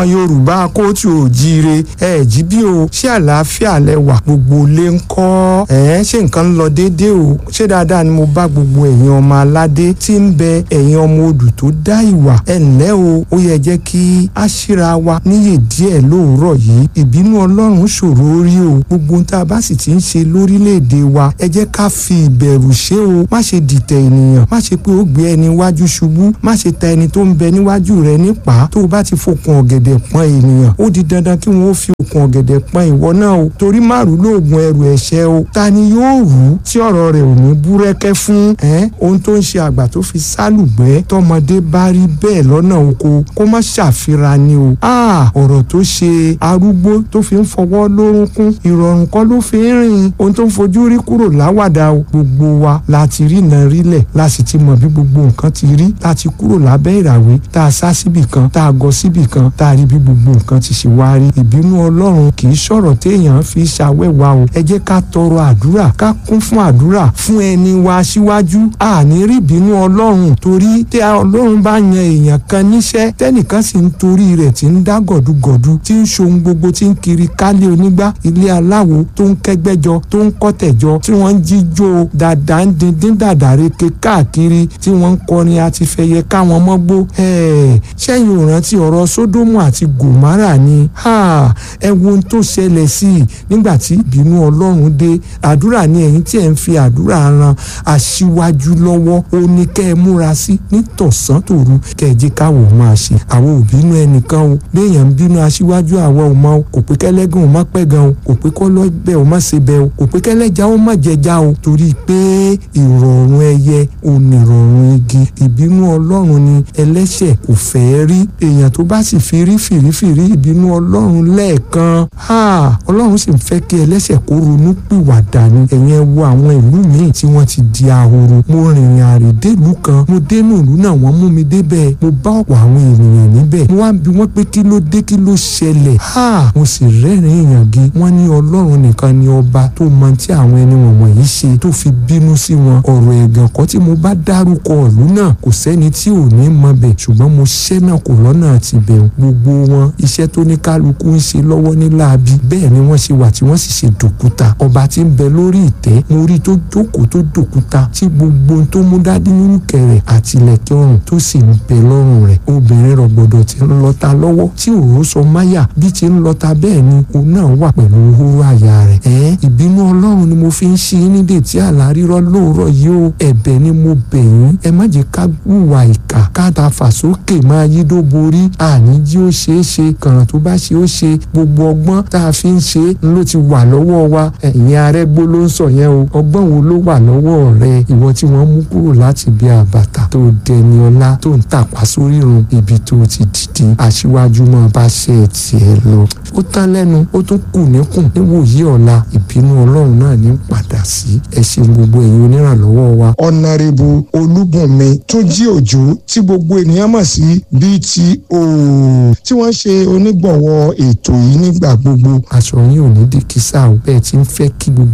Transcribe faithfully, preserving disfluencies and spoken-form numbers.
Yorùbá kóòtù òjíire ẹ jí bí o, ṣé àlàáfíà lẹ wà, gbogbo ilé ń kọ́ ẹ ṣé nǹkan ń lọ déédéé o, ṣé dáadáa ni mo bá gbogbo ẹ̀yin ọmọ aládé tí ń bẹ, ẹ̀yin ọmọ odù tó dá ìwà ẹ ǹlẹ́ o. Ó yẹ jẹ́ kí a ṣíra wa níyè díẹ̀ lóòrọ̀ yìí. Ìbínú Ọlọ́run ṣòro rí o, gbogbo tá a bá sì ti ń ṣe lórílẹ̀‐èdè wa ẹ jẹ́ ká fi ìbẹ̀rù ṣe o. Má ṣe dìtẹ̀ ènìyàn, má ṣe pé ó gbé ẹni wájú ṣubú, má ṣe ta ẹni tó ń bẹ níwájú rẹ nípàá. Tó o bá ti fokùn ọ̀gẹ̀dẹ̀ pọ́n ènìyàn, ó di dandan kí wọ́n ó fi okùn ọ̀gẹ̀dẹ̀ pọ́n ìwọ náà o, torí márùn lóògùn ẹrù ẹ̀ṣẹ̀ o. Ta ni yóò rú tí ọ̀rọ̀ rẹ̀ ò ní búrẹ́kẹ́ fún ẹ́ ohun tó ń ṣe àgbà tó fi sálùgbẹ́. Tọmọdé bá rí bẹ́ẹ̀ lọ́nà oko kó má ṣàfihàn ni o. Ah, ọ̀rọ̀ tó ṣe arúgbó tó fi ń fọwọ́ lórúnkún, ìrọ̀rùn kọ́ ló fi ń rìn. Ohun tó ń fojú rí kúrò láwàdà o. Gbogbo wa la ti rí iná rílẹ̀, la sì ti mọ̀ bí gbogbo nǹkan ti rí. La ti kúrò lábẹ́ ìràwé, tá a sá síbì kan, tá a gọ síbì kan, tá a rí bí gbogbo nǹkan ti ṣe wá rí. Ìbínú Ọlọ́run kì í ṣọ̀rọ̀ téèyàn fi ṣàwẹ́wà o. Ẹ jẹ́ ká tọrọ àdúrà, ká kún fún àdúrà fún ẹni wa síwájú. Àní rí ìbínú Ọlọ́run, torí tí Ọlọ́run bá yan èèyàn kan níṣẹ́ tẹ́nìkan sì ń torí rẹ̀ tí ń dá gọ̀dúgọ̀dú, tí ń ṣohun gbogbo, tí ń kiri kálé onígbá ilé aláwo, tó ń kẹ́gbẹ́jọ, tó ń kọ́tẹ̀jọ, tí wọ́n ń jíjó dàdà ń dindín dàdàreke káàkiri, tí wọ́n ń kọrin àti fẹyẹ káwọn mọ́gbó. ẹ̀ẹ́ ṣẹ́yìn ò rántí ọ̀rọ̀ Sódómù àti Gòmárà ni. ẹ wo ohun tó ṣẹlẹ̀ sí i nígbà tí ìbínú Ọlọ́run dé. Àdúrà ni ẹ̀yin tí ẹ̀ ń fi àdúrà ran aṣíwájú lọ́wọ́, ó ní kẹ́ ẹ múra sí ní tọ̀sán tòru, kẹ́ ẹ jẹ́ káwọ̀ máa ṣe. Àwọn ò bínú ẹnìkan o, béèyàn ń bínú aṣíwájú àwọn ò mọ o, kò pé kẹ́lẹ́gàn ò má pẹ́gàn o, kò pé kọ́lọ́bẹ̀ ò má ṣe bẹ́ o, kò pé kẹ́lẹ́jà ó má jẹja o, torí pé ìrọ̀rùn ẹyẹ ò ní ìrọ̀rùn igi. Ìbínú Ọlọ́run ni ẹlẹ́ṣẹ̀ kò fẹ́ rí. Èèyàn tó bá sì fi rí fìrífìrí ìbínú Ọlọ́run lẹ́ẹ̀kan, Ọlọ́run sì ń fẹ́ kí ẹlẹ́ṣẹ̀ kó ronú pìwàdà ni. Ẹ̀yin ẹ wo àwọn ìlú míì tí wọ́n ti di ahoro. Mo rìnrìn àrè délùú kan, mo dénú ìlú náà, wọ́n mú mi débẹ̀, mo bá ọ̀pọ̀ àwọn ènìyàn níbẹ̀. Mo wá bi wọ́n pé kí ló dé, kí ló ṣẹlẹ̀. Mo sì rẹ́rìn-ín ìyàngi. Wọ́n ní Ọlọ́run nìkan ni ọba tó mọ tí àwọn ẹni wọ̀nyí ṣe tó fi bínú sí wọn. Ọ̀rọ̀ ẹ̀gàn kọ́ tí mo bá dárúkọ ìlú náà, kò sẹ́ni tí ò ní mọ bẹ̀, ṣùgbọ́n mo ṣẹ́ náà kò lọ́nà ti bẹ̀. Gbogbo wọn iṣẹ́ tó ní kálukú ń ṣe lọ́wọ́ ní láabi, bẹ́ẹ̀ ni wọ́n ṣe wà tí wọ́n sì ṣe dòkúta. Ọba tí ń bẹ lórí ìtẹ́, mo rí tó jókòó tó dòkúta, tí gbogbo tó mú dádí nínú kẹrẹ̀ àti ilẹ̀kẹ̀ ọrùn tó sì ń bẹ lọ́rùn rẹ̀. Obìnrin rọ̀gbọ̀dọ̀ tí ń lọta lọ́wọ́, tí òró sọ máyà bí ti ń lọta, bẹ́ẹ̀ ni òun náà wà pẹ̀lú òhóró àyà rẹ̀. ẹ́ ìbínú Ọlọ́run ni mo fi ń ṣe nídè tí àlá rírọ́ lóòrọ̀ yìí o. Ẹ̀bẹ̀ ni mo bẹ̀ yín, ẹ má jẹ́ ká hùwà ìkà, ká ta fàsókè máa yí dó borí. Àní jí ó ṣeé ṣe, kàràn tó bá ṣe ó ṣe. Gbogbo ọgbọ́n tá a fi ń ṣe ló ti wà lọ́wọ́ wa. Ẹ̀yin Arẹ́gbó ló ń sọ yẹn o. Ọgbọ́n wo ló wà lọ́wọ́ rẹ, ìwọ tí wọ́n mú kúrò láti bí àbàtà tó dẹni ọlá, tó ń tàpá sórí irun ibi tó ti dìde. Aṣíwájú máa bá ṣe ẹ̀ tiẹ̀ lọ. Ó tán lẹ́nu, ó tún kù níkùn. Níwòyí ọ̀la ìbínú Ọlọ́run náà ní padà sí. Ẹ ṣe gbogbo ẹ̀yin onírànlọ́wọ́ wa. Ọ̀nàrẹ́bù Olúbùnmi Túnjí Òjó, tí gbogbo ènìyàn mọ̀ sí B T O, tí wọ́n ṣe onígbọ̀wọ́ ètò yìí nígbà gbogbo. Aṣọ yín ò ní di kísà o, bẹ́ẹ̀ tí ń fẹ́ kí gbogbo